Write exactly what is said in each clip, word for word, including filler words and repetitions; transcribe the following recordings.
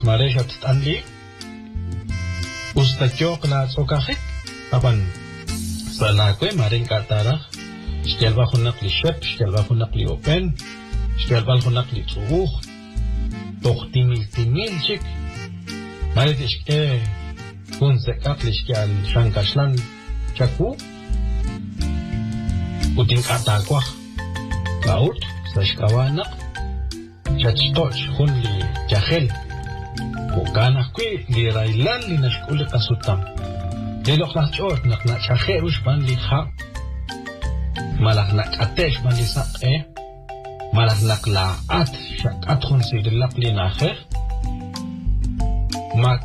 Maresha Stanley Ustakyo na sokahik aban salakwe maring katara skelba hunak li shep skelba hunak li open skelba hunak li tsuh tohtimil timil chik maritish ke kun sekak li shkel shankashlan chaku uting katakwa laut sashkawanak chachtoch hun li jahel Bukana kwi li railan li nashkuli kasutam. Delok na chot nak na chaherush ban li ha. Malak na atesh ban li sak eh. Malak nak la at shak at hun si dilak li na kher. Mak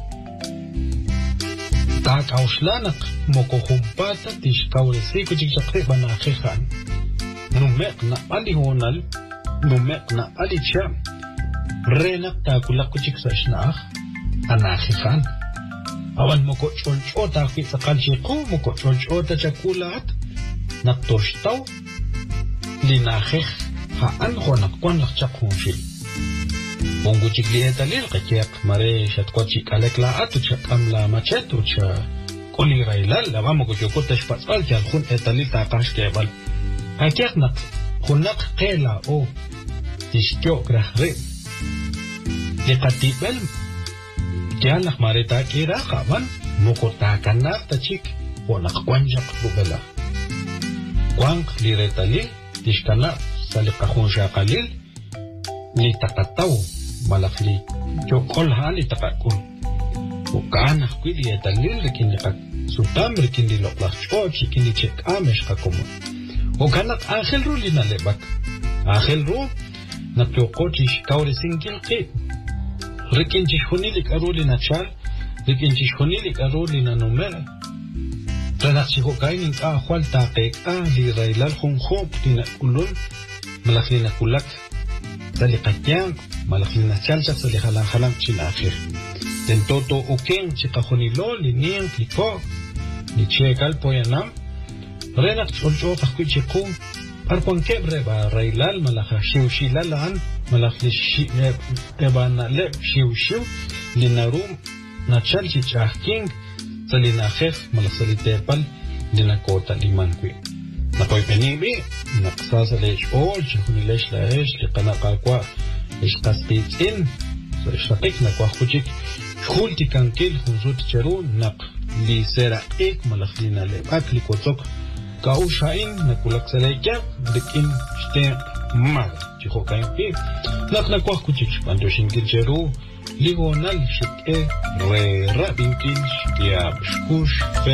tak auslanak moko humpata tish kauresi kuchik chakre ban na kheran. Numek na ali honal. Numek na ali cham. Renak ta kulak kuchik sa shnach. Anakhikan awan moko chonchota ki sakal chiku moko chonchota chakulat naktoshtaw linakh ha an khonak kon lak chakhunshi bongo chikli etalil qachiq mare shatkochi kalekla atu chakamla machetu cha koli railal la vamos ko ko tashpasal jal khun etalil ta qash kebal hakiq nak khunak qela o tishkyo krahre liqatibal Kian nak marita kira kawan mukota kanak tachik wanak kwanjak rubela. Kwang liretalil tishkana salikahun siya kalil ni takataw malakli chokol hali takakul. Bukan nak kui liretalil rikin likat sutam rikin liloklak chok rikin licek amesh kakumun. Bukan nak akhil ru linalebak. Akhil ru nak chokochish kauri singkil kit. Rikin chishunilik aruli na chal, rikin chishunilik aruli na numel. Tanak si hokainin ka akwal takek a li railal kung hop tina ulul, malakli na kulak, salikatyang, malakli na chalsak salikalang-halang chinakhir. Den toto ukeng chikahunilo, liniyang kliko, ni chekal poyanam, renak cholcho kakwi chikung, Arpon kebre ba railal malaka shiw shilalaan malakli shi eba na lep shiw shiw linarum na chalchi chahking sa linakhef malaksalitepan linakota limankwi. Nakoy penibi naksasalesh oj hunilesh laesh likanakakwa ishkastitzin so ishtakik nakwa kuchik hulti kankil hunzut cherun nak li sera ik malakli na lep akli kotok Kaushain nakulak sa leikya, dikin shte mag, chiko kayong pi. Nak nakwak kuchik pando shingil jeru, ligonal shik e, re rabinkin shkiab shkush fe.